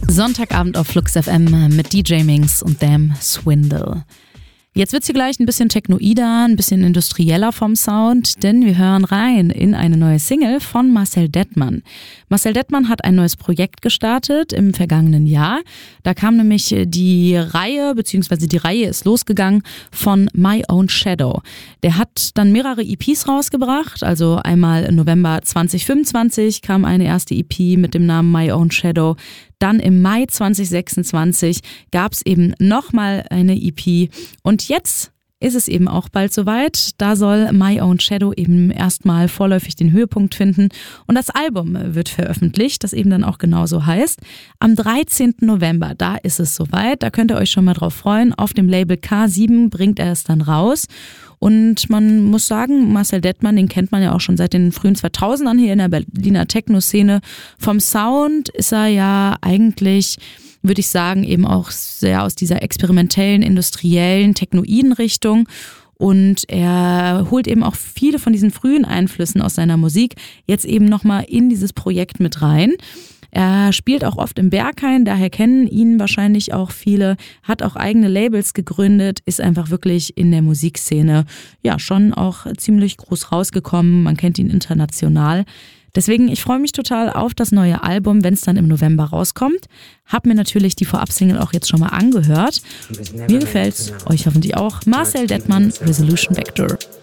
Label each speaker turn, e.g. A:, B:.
A: Sonntagabend auf Flux FM mit DJ Minx und Damn Swindle. Jetzt wird's hier gleich ein bisschen technoider, ein bisschen industrieller vom Sound, denn wir hören rein in eine neue Single von Marcel Dettmann. Marcel Dettmann hat ein neues Projekt gestartet im vergangenen Jahr. Da kam nämlich die Reihe ist losgegangen von My Own Shadow. Der hat dann mehrere EPs rausgebracht, also einmal im November 2025 kam eine erste EP mit dem Namen My Own Shadow. Dann im Mai 2026 gab es eben nochmal eine EP und jetzt ist es eben auch bald soweit. Da soll My Own Shadow eben erstmal vorläufig den Höhepunkt finden und das Album wird veröffentlicht, das eben dann auch genauso heißt. Am 13. November, da ist es soweit, da könnt ihr euch schon mal drauf freuen. Auf dem Label K7 bringt er es dann raus. Und man muss sagen, Marcel Dettmann, den kennt man ja auch schon seit den frühen 2000ern hier in der Berliner Techno-Szene. Vom Sound ist er ja eigentlich, würde ich sagen, eben auch sehr aus dieser experimentellen, industriellen, technoiden Richtung. Und er holt eben auch viele von diesen frühen Einflüssen aus seiner Musik jetzt eben nochmal in dieses Projekt mit rein. Er spielt auch oft im Berghain, daher kennen ihn wahrscheinlich auch viele, hat auch eigene Labels gegründet, ist einfach wirklich in der Musikszene ja schon auch ziemlich groß rausgekommen, man kennt ihn international. Deswegen, ich freue mich total auf das neue Album, wenn es dann im November rauskommt. Hab mir natürlich die Vorab-Single auch jetzt schon mal angehört. Mir gefällt's, euch hoffentlich auch. Marcel Dettmann, Resolution Vector.